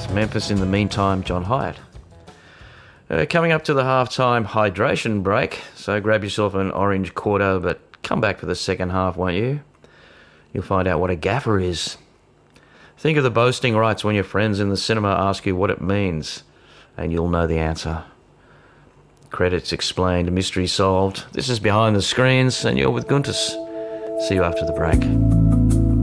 Memphis in the meantime, John Hyatt. Coming up to the halftime hydration break, so grab yourself an orange quarter, but come back for the second half, won't you? You'll find out what a gaffer is. Think of the boasting rights when your friends in the cinema ask you what it means, and you'll know the answer. Credits explained, mystery solved. This is Behind the Screens, and you're with Guntis. See you after the break.